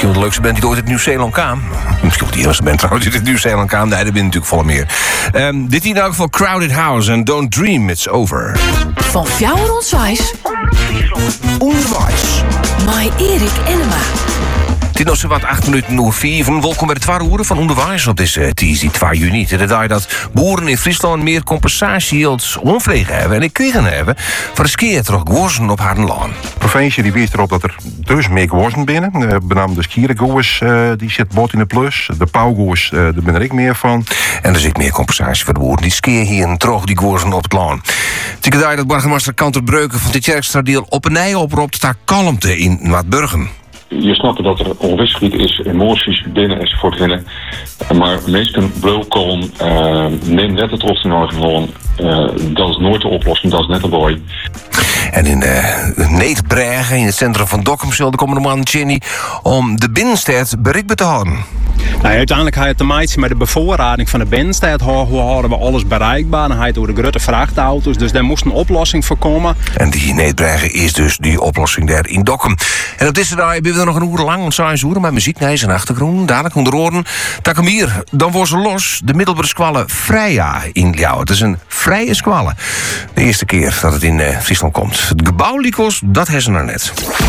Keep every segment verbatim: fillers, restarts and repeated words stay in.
Misschien wel de leukste band die ooit uit Nieuw-Zeeland kwam. Misschien wel de eerste band trouwens die uit Nieuw-Zeeland kwam. Nee, daar ben je natuurlijk volle meer. Um, dit hier in elk geval Crowded House en Don't Dream It's Over. Van Fjouwer ons Wijs. Onderwijs. Mai Erik Enema. Het is nog zo wat acht minuten over vier. Welkom bij de twaalf uur van Onderwijs op deze uh, twee juni. De dag dat boeren in Friesland meer compensatie als onvregen hebben en ik kregen hebben voor de skeer terug geworzen op haar land. De provincie die wijst erop dat er dus meer geworzen binnen. Uh, benamelijk de skierengoers, uh, die zit bot in de plus. De pauwgoers, uh, daar ben er ik meer van. En er zit meer compensatie voor de boeren die skeer hier en terug die geworzen op het land. Het is dat burgemeester Kanter Breuken van dit Tjerkstradeel op een nij oproept daar kalmte in Noord-Burgen. Je snapt dat er onrustgebied is, emoties binnen enzovoort winnen. Maar mensen welkom, uh, neem net het opgenomen gewoon. Uh, dat is nooit de oplossing, dat is net een boy. En in uh, Neetbregen, in het centrum van Dokkum, zal de komende man Jenny om de binnenstad bereikbaar te houden. Nou, uiteindelijk ga je het te maken met de bevoorrading van de binnenstad. Hoe houden we alles bereikbaar? Dan ga je het door de grote vrachtauto's. Dus daar moest een oplossing voor komen. En die Neetbregen is dus die oplossing daar in Dokkum. En op deze dag hebben we er nog een uur lang, want zes uur met muziek, nee, zijn achtergrond. Dadelijk onder oren. Tak hier, dan wordt ze los. De middelbare squalle Freya in Ljouwen. Het is een vrije squalle. De eerste keer dat het in uh, Friesland komt. Het gebouw Likos, dat hebben ze nou net.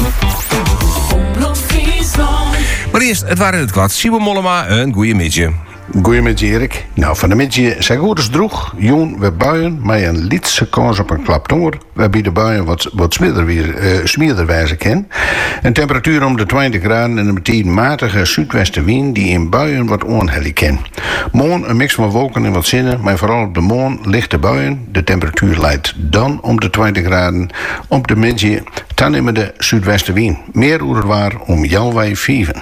Maar eerst, het waren het kwad. Siebe Mollema, een goeie midje. Goeiemiddag Erik. Nou, van de middag zijn goed droeg. Joen, we buien, maar een lietse kans op een klaptonger. We bieden buien wat, wat smierder wijzen ken. Een temperatuur om de twintig graden en een meteen matige zuidwestenwind die in buien wat onhellig ken. Morgen een mix van wolken en wat zinnen, maar vooral op de morgen lichte buien. De temperatuur leidt dan om de twintig graden. Op de middag dan nemen de zuidwestenwind. Meer oer waar om jouw wij vieven.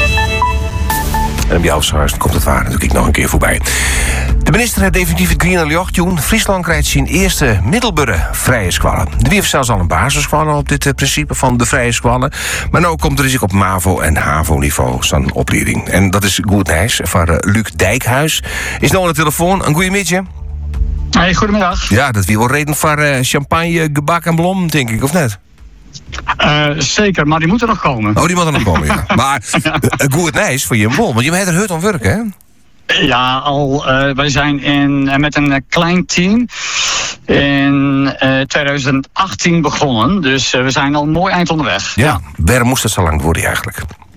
En op jouw huis komt het waar natuurlijk nog een keer voorbij. De minister heeft definitief het groene licht. Friesland krijgt zijn eerste middelbare vrije squallen. De wie heeft zelfs al een basissquallen op dit uh, principe van de vrije squallen. Maar nu komt er dus op MAVO en HAVO-niveau zo'n opleiding. En dat is goed nieuws voor uh, Luc Dijkhuis. Is nou aan de telefoon. Een goeie middag. Hey, goedemiddag. Ja, dat wie wel reden voor uh, champagne, gebak en blom, denk ik, of net? Uh, zeker, maar die moeten nog komen. Oh, die moeten nog komen, ja. Maar ja. uh, goed nieuws voor je wol, want je hebt er hut aan werken, hè? Ja, al, uh, wij zijn in, uh, met een uh, klein team in uh, twintig achttien begonnen. Dus uh, we zijn al een mooi eind onderweg. Ja, ja. Waarom moest het zo lang worden eigenlijk?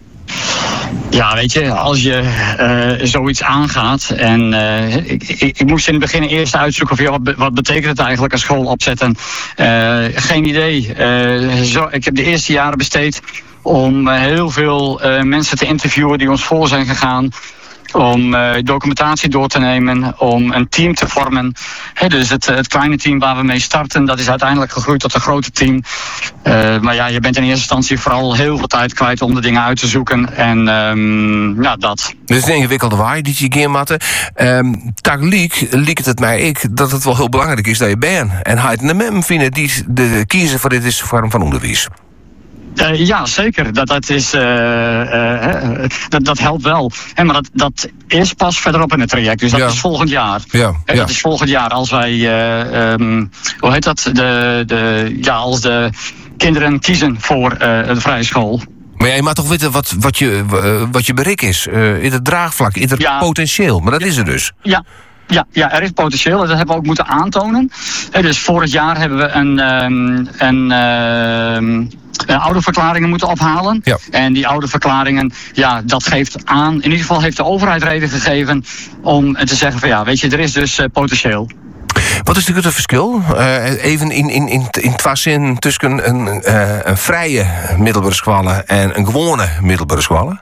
Ja, weet je, als je uh, zoiets aangaat en uh, ik, ik, ik moest in het begin eerst uitzoeken van ja, wat, wat betekent het eigenlijk een school opzetten. Uh, geen idee. Uh, zo, ik heb de eerste jaren besteed om uh, heel veel uh, mensen te interviewen die ons voor zijn gegaan. Om uh, documentatie door te nemen, om een team te vormen. He, dus het, het kleine team waar we mee starten, dat is uiteindelijk gegroeid tot een grote team. Uh, maar ja, je bent in eerste instantie vooral heel veel tijd kwijt om de dingen uit te zoeken. En um, ja, dat. Dus het is een ingewikkelde waai die je keermatten. Um, Tegelijk liekt het mij ik dat het wel heel belangrijk is dat je bent. En hij het mem vinden die de kiezer voor dit is vorm van onderwijs. Uh, ja, zeker. Dat, dat, is, uh, uh, dat, dat helpt wel. He, maar dat, dat is pas verderop in het traject. Dus dat ja. is volgend jaar. Ja. He, Ja. dat is volgend jaar als wij... Uh, um, hoe heet dat? De, de, ja, als de kinderen kiezen voor uh, de vrije school. Maar ja, je mag toch weten wat, wat, je, uh, wat je bereik is. Uh, in het draagvlak, in het ja. potentieel. Maar dat is er dus. Ja. Ja, ja, er is potentieel. Dat hebben we ook moeten aantonen. He, dus vorig jaar hebben we een... Um, een um, Uh, oude verklaringen moeten ophalen. Ja. En die oude verklaringen, ja, dat geeft aan. In ieder geval heeft de overheid reden gegeven om te zeggen van ja, weet je, er is dus uh, potentieel. Wat is het verschil? Uh, even in, in, in, in twee zin tussen een, uh, een vrije middelbare squalle en een gewone middelbare squalle?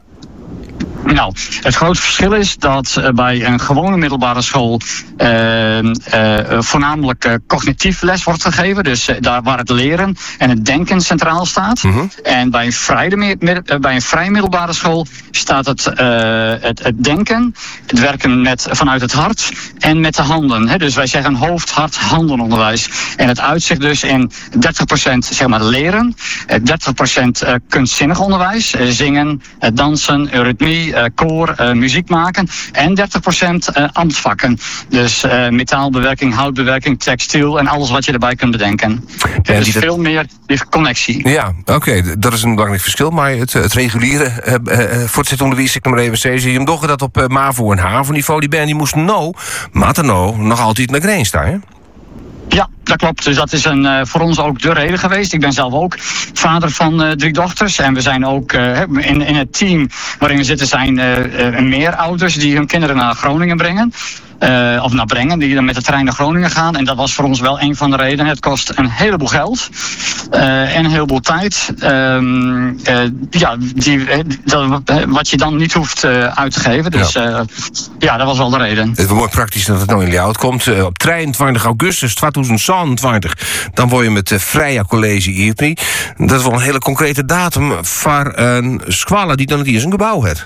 Nou, het grote verschil is dat uh, bij een gewone middelbare school uh, uh, voornamelijk uh, cognitief les wordt gegeven. Dus uh, daar waar het leren en het denken centraal staat. Mm-hmm. En bij een, vrije, uh, bij een vrije middelbare school staat het, uh, het, het denken, het werken met, vanuit het hart en met de handen. Hè? Dus wij zeggen hoofd, hart, handenonderwijs. En het uitzicht dus in dertig procent zeg maar leren, dertig procent uh, kunstzinnig onderwijs, uh, zingen, uh, dansen, eurythmie, Uh, uh, koor, uh, muziek maken. En dertig procent uh, ambtsvakken. Dus uh, metaalbewerking, houtbewerking, textiel en alles wat je erbij kunt bedenken. En dus die veel meer die connectie. Ja, oké, okay, dat is een belangrijk verschil. Maar het, het reguliere uh, uh, voortzettonderwijs, ik nog maar even zeggen, je hem toch dat op uh, MAVO en HAVO-niveau, die band die moest nou, maar nou, nog altijd naar Green staan, hè? Ja, dat klopt. Dus dat is een, uh, voor ons ook de reden geweest. Ik ben zelf ook vader van uh, drie dochters. En we zijn ook uh, in, in het team waarin we zitten zijn uh, uh, meer ouders die hun kinderen naar Groningen brengen. Uh, of naar brengen, die dan met de trein naar Groningen gaan. En dat was voor ons wel een van de redenen. Het kost een heleboel geld. Uh, en een heleboel tijd. Um, uh, ja, die, dat, wat je dan niet hoeft uh, uit te geven. Dus ja. Uh, ja, dat was wel de reden. Het wordt mooi praktisch dat het nou in Ljouwert komt. Uh, op drieëntwintig augustus tweeduizend zevenentwintig. Dan word je met het uh, Vrije College I R P I. Dat is wel een hele concrete datum voor een squala die dan het hier een gebouw heeft.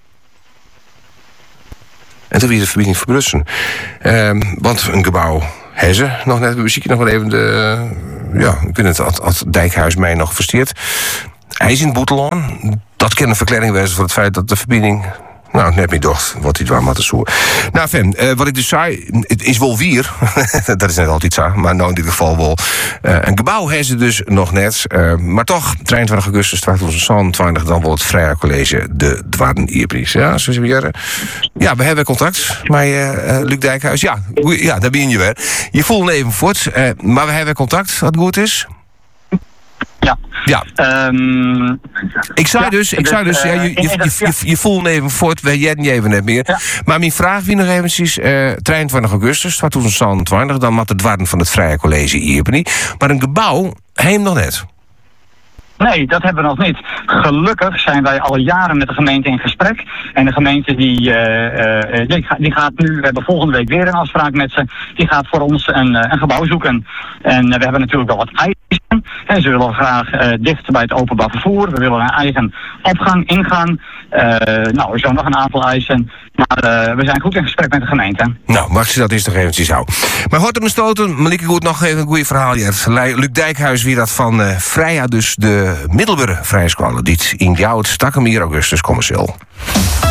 En toen weer de verbinding verbrussen. Uh, want een gebouw hebben ze nog net. We zien nog wel even de. Uh, ja, ik weet het, als, als Dijkhuis mij nog versteert. Hij is in Boetelaan. Dat kan een verklaring wezen voor het feit dat de verbinding. Nou, net niet doch, wat hij dwaan maar te zoeken. Nou, Fen, uh, wat ik dus zei, het is wel wier. Dat is net altijd zo, maar nou in dit geval wel. Uh, een gebouw hebben ze dus nog net. Uh, maar toch, drieëntwintig augustus tweeduizend zevenentwintig, dan wordt het Vrije College de Dwarden I R P I. Ja, zo we hier. Ja, we hebben contact met uh, uh, Luc Dijkhuis. Ja, ja, daar ben je weer. Je voelt even voort, uh, maar we hebben contact, wat goed is. Ja. Ja. Um, ik zei ja, dus, ik dus, zei dus, uh, ja, je, je, je, je, je voelt even voort, wij jetten je even net meer. Ja. Maar mijn vraag wie nog eventjes, uh, drieëntwintig augustus tweeduizend zevenentwintig, dan met de Dwarden van het Vrije College I R P I. Maar een gebouw, heem nog net. Nee, dat hebben we nog niet. Gelukkig zijn wij al jaren met de gemeente in gesprek. En de gemeente die, uh, uh, die, die gaat nu, we hebben volgende week weer een afspraak met ze. Die gaat voor ons een, uh, een gebouw zoeken. En uh, we hebben natuurlijk wel wat eisen. En ze willen graag uh, dicht bij het openbaar vervoer. We willen een eigen opgang, ingang. Uh, nou, er zijn nog een aantal eisen. Maar uh, we zijn goed in gesprek met de gemeente. Nou, mag ze dat eens nog eventjes houden. Maar hoort hem stoten, Marieke Goed, nog even een goede verhaal. Luc Dijkhuis weer dat van uh, Freya, dus de Middelburg Vrije Squallen. Die in jouw stak hem hier augustus commercieel.